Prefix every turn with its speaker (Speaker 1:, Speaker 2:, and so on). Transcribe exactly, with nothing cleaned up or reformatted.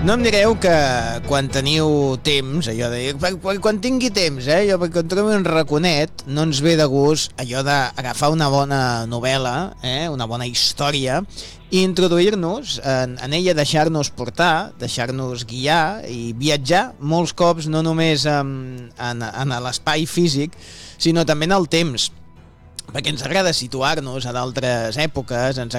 Speaker 1: No em direu que quan teniu temps, allò de... Quan, quan tingui temps, eh, jo perquè quan trobi un raconet no ens ve de gust allò d'agafar una bona novel·la, eh, una bona història, i introduir-nos en, en ella, deixar-nos portar, deixar-nos guiar i viatjar molts cops, no només en, en, en l'espai físic, sinó també en el temps, perquè ens agrada situar-nos a d'altres èpoques, ens